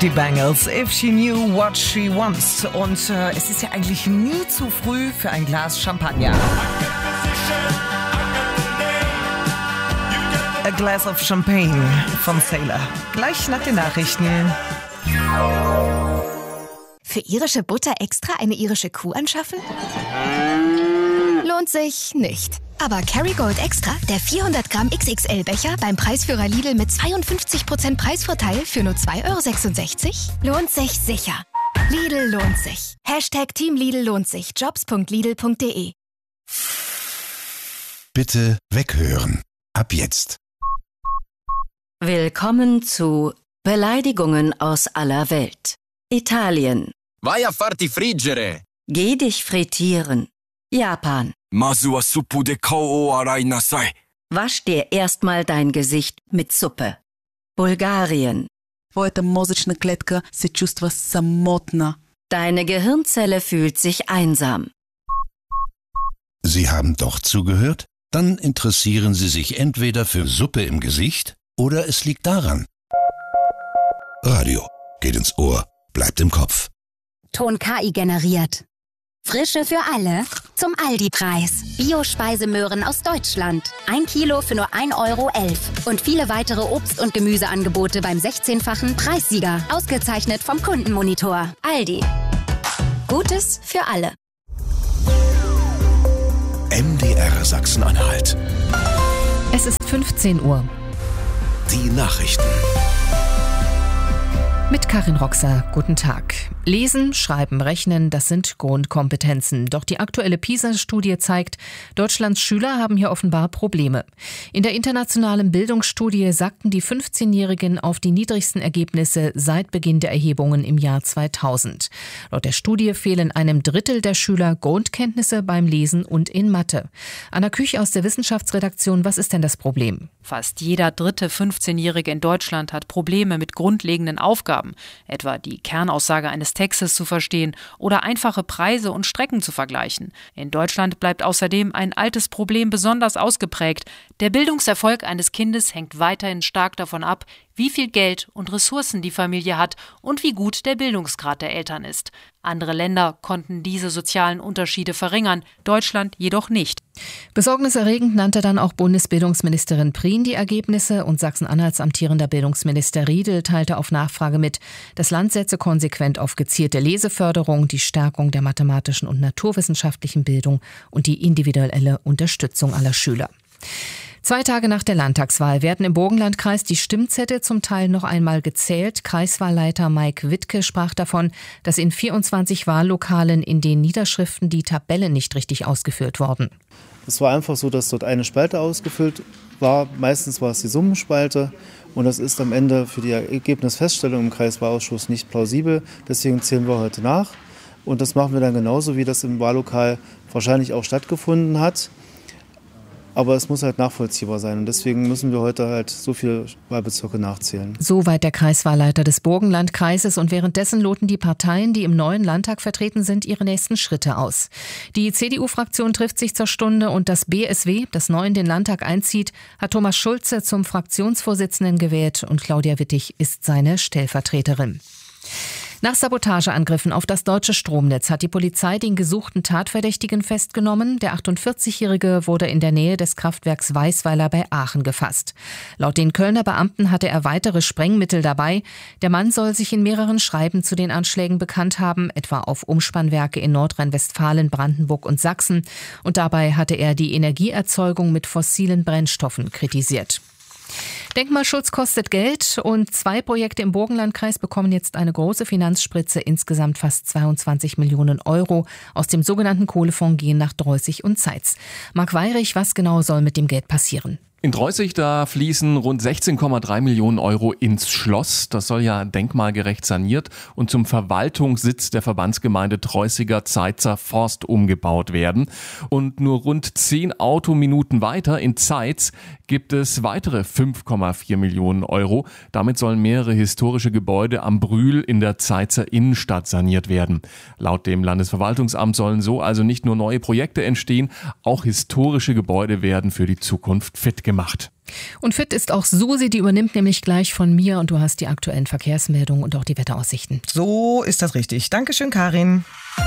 Die Bangles, If She Knew What She Wants. Und es ist ja eigentlich nie zu früh für ein Glas Champagner. A Glass of Champagne von Sailor. Gleich nach den Nachrichten. Für irische Butter extra eine irische Kuh anschaffen? Lohnt sich nicht. Aber Kerrygold Extra, der 400 Gramm XXL-Becher beim Preisführer Lidl mit 52% Preisvorteil für nur 2,66 €, lohnt sich sicher. Lidl lohnt sich. Team Lidl lohnt sich. Jobs.lidl.de. Bitte weghören. Ab jetzt. Willkommen zu Beleidigungen aus aller Welt. Italien. Vai a farti friggere. Geh dich frittieren. Japan. Masu wa suppu de kao o arai nasai. Wasch dir erstmal dein Gesicht mit Suppe. Bulgarien. Твоята мозъчна клетка се чувства самотна. Deine Gehirnzelle fühlt sich einsam. Sie haben doch zugehört? Dann interessieren Sie sich entweder für Suppe im Gesicht oder es liegt daran. Radio geht ins Ohr, bleibt im Kopf. Ton KI generiert. Frische für alle zum Aldi-Preis. Bio-Speisemöhren aus Deutschland. 1 Kilo für nur 1,11 € Und viele weitere Obst- und Gemüseangebote beim 16-fachen Preissieger. Ausgezeichnet vom Kundenmonitor. Aldi. Gutes für alle. MDR Sachsen-Anhalt. Es ist 15 Uhr. Die Nachrichten. Mit Karin Roxer, guten Tag. Lesen, Schreiben, Rechnen, das sind Grundkompetenzen. Doch die aktuelle PISA-Studie zeigt, Deutschlands Schüler haben hier offenbar Probleme. In der internationalen Bildungsstudie sackten die 15-Jährigen auf die niedrigsten Ergebnisse seit Beginn der Erhebungen im Jahr 2000. Laut der Studie fehlen einem Drittel der Schüler Grundkenntnisse beim Lesen und in Mathe. Anna Küch aus der Wissenschaftsredaktion, was ist denn das Problem? Fast jeder dritte 15-Jährige in Deutschland hat Probleme mit grundlegenden Aufgaben, etwa die Kernaussage eines Textes zu verstehen oder einfache Preise und Strecken zu vergleichen. In Deutschland bleibt außerdem ein altes Problem besonders ausgeprägt. Der Bildungserfolg eines Kindes hängt weiterhin stark davon ab, wie viel Geld und Ressourcen die Familie hat und wie gut der Bildungsgrad der Eltern ist. Andere Länder konnten diese sozialen Unterschiede verringern, Deutschland jedoch nicht. Besorgniserregend nannte dann auch Bundesbildungsministerin Prien die Ergebnisse und Sachsen-Anhalts amtierender Bildungsminister Riedel teilte auf Nachfrage mit, das Land setze konsequent auf gezielte Leseförderung, die Stärkung der mathematischen und naturwissenschaftlichen Bildung und die individuelle Unterstützung aller Schüler. 2 Tage nach der Landtagswahl werden im Burgenlandkreis die Stimmzettel zum Teil noch einmal gezählt. Kreiswahlleiter Mike Wittke sprach davon, dass in 24 Wahllokalen in den Niederschriften die Tabellen nicht richtig ausgefüllt wurden. Es war einfach so, dass dort eine Spalte ausgefüllt war. Meistens war es die Summenspalte. Und das ist am Ende für die Ergebnisfeststellung im Kreiswahlausschuss nicht plausibel. Deswegen zählen wir heute nach. Und das machen wir dann genauso, wie das im Wahllokal wahrscheinlich auch stattgefunden hat. Aber es muss halt nachvollziehbar sein und deswegen müssen wir heute halt so viele Wahlbezirke nachzählen. Soweit der Kreiswahlleiter des Burgenlandkreises und währenddessen loten die Parteien, die im neuen Landtag vertreten sind, ihre nächsten Schritte aus. Die CDU-Fraktion trifft sich zur Stunde und das BSW, das neu in den Landtag einzieht, hat Thomas Schulze zum Fraktionsvorsitzenden gewählt und Claudia Wittig ist seine Stellvertreterin. Nach Sabotageangriffen auf das deutsche Stromnetz hat die Polizei den gesuchten Tatverdächtigen festgenommen. Der 48-Jährige wurde in der Nähe des Kraftwerks Weißweiler bei Aachen gefasst. Laut den Kölner Beamten hatte er weitere Sprengmittel dabei. Der Mann soll sich in mehreren Schreiben zu den Anschlägen bekannt haben, etwa auf Umspannwerke in Nordrhein-Westfalen, Brandenburg und Sachsen. Und dabei hatte er die Energieerzeugung mit fossilen Brennstoffen kritisiert. Denkmalschutz kostet Geld und 2 Projekte im Burgenlandkreis bekommen jetzt eine große Finanzspritze. Insgesamt fast 22 Millionen € aus dem sogenannten Kohlefonds gehen nach Dreußig und Zeitz. Marc Weyrich, was genau soll mit dem Geld passieren? In Dreußig, da fließen rund 16,3 Millionen € ins Schloss. Das soll ja denkmalgerecht saniert und zum Verwaltungssitz der Verbandsgemeinde Dreußiger Zeitzer Forst umgebaut werden. Und nur rund 10 Autominuten weiter in Zeitz gibt es weitere 5,4 Millionen €. Damit sollen mehrere historische Gebäude am Brühl in der Zeitzer Innenstadt saniert werden. Laut dem Landesverwaltungsamt sollen so also nicht nur neue Projekte entstehen, auch historische Gebäude werden für die Zukunft fit gemacht. Und fit ist auch Susi, die übernimmt nämlich gleich von mir und du hast die aktuellen Verkehrsmeldungen und auch die Wetteraussichten. So ist das richtig. Dankeschön, Karin.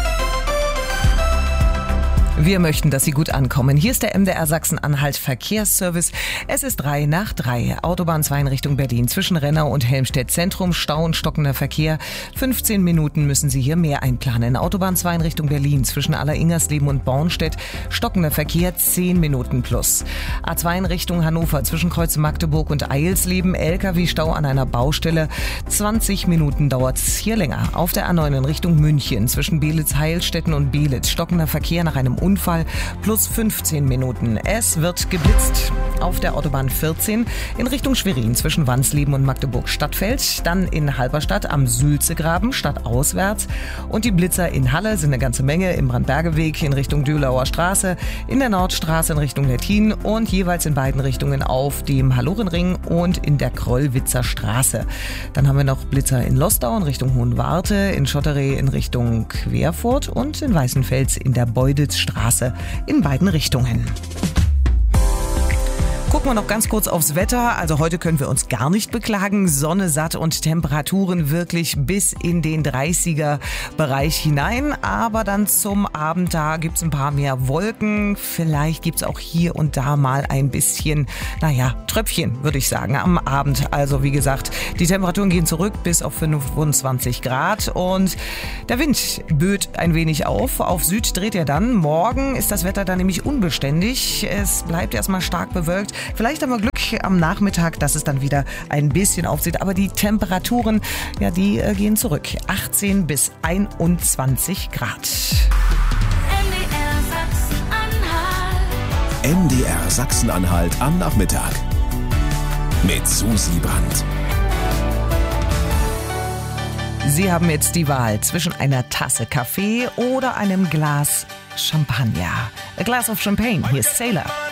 Wir möchten, dass Sie gut ankommen. Hier ist der MDR Sachsen-Anhalt Verkehrsservice. Es ist 2:03. Autobahn 2 in Richtung Berlin. Zwischen Rennau und Helmstedt Zentrum. Stau und stockender Verkehr. 15 Minuten müssen Sie hier mehr einplanen. Autobahn 2 in Richtung Berlin. Zwischen Aller-Ingersleben und Bornstedt. Stockender Verkehr 10 Minuten plus. A2 in Richtung Hannover. Zwischen Kreuz Magdeburg und Eilsleben. LKW-Stau an einer Baustelle. 20 Minuten dauert's hier länger. Auf der A9 in Richtung München. Zwischen Belitz-Heilstätten und Belitz. Stockender Verkehr nach einem Unfall plus 15 Minuten. Es wird geblitzt auf der Autobahn 14 in Richtung Schwerin zwischen Wansleben und Magdeburg-Stadtfeld. Dann in Halberstadt am Sülzegraben stadtauswärts. Und die Blitzer in Halle sind eine ganze Menge im Brandbergeweg in Richtung Dölauer Straße, in der Nordstraße in Richtung Lettin und jeweils in beiden Richtungen auf dem Hallorenring und in der Krollwitzer Straße. Dann haben wir noch Blitzer in Losdau in Richtung Hohenwarte, in Schotteree in Richtung Querfurt und in Weißenfels in der Beuditzstraße in beiden Richtungen. Gucken wir noch ganz kurz aufs Wetter. Also heute können wir uns gar nicht beklagen. Sonne satt und Temperaturen wirklich bis in den 30er-Bereich hinein. Aber dann zum Abend, da gibt's ein paar mehr Wolken. Vielleicht gibt's auch hier und da mal ein bisschen, Tröpfchen, würde ich sagen, am Abend. Also wie gesagt, die Temperaturen gehen zurück bis auf 25 Grad. Und der Wind böet ein wenig auf. Auf Süd dreht er dann. Morgen ist das Wetter dann nämlich unbeständig. Es bleibt erstmal stark bewölkt. Vielleicht haben wir Glück am Nachmittag, dass es dann wieder ein bisschen aufzieht. Aber die Temperaturen, die gehen zurück. 18 bis 21 Grad. MDR Sachsen-Anhalt am Nachmittag. Mit Susi Brandt. Sie haben jetzt die Wahl zwischen einer Tasse Kaffee oder einem Glas Champagner. A glass of champagne. Hier ist Sailor.